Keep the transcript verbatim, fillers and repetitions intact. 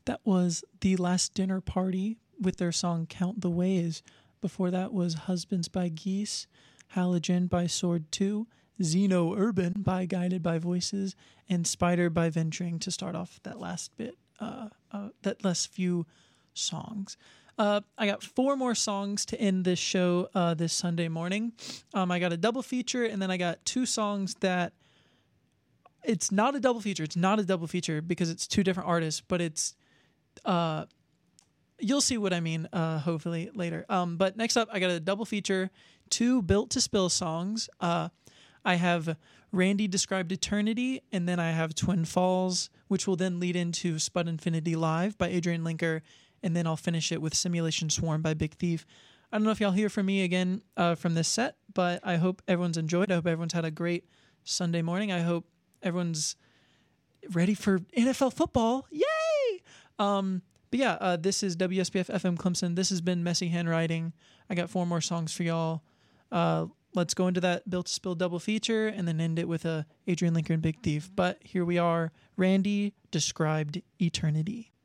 That was The Last Dinner Party with their song Count the Ways. Before that was Husbands by Geese, Halogen by Sword two, Xeno Urban by Guided by Voices, and Spider by Venturing to start off that last bit, uh, uh, that last few songs. Uh, I got four more songs to end this show uh, this Sunday morning. Um, I got a double feature, and then I got two songs that it's not a double feature. It's not a double feature because it's two different artists, but it's uh, you'll see what I mean, uh, hopefully later. Um, but next up, I got a double feature, two Built to Spill songs. Uh, I have Randy Described Eternity, and then I have Twin Falls, which will then lead into Spud Infinity Live by Adrian Linker, and then I'll finish it with Simulation Swarm by Big Thief. I don't know if y'all hear from me again uh, from this set, but I hope everyone's enjoyed. I hope everyone's had a great Sunday morning. I hope everyone's ready for N F L football. Yay! Um, but yeah, uh, this is W S B F F M Clemson. This has been Messy Handwriting. I got four more songs for y'all. Uh, let's go into that Built to Spill double feature and then end it with a Adrian Linker and Big Thief. But here we are, Randy Described Eternity.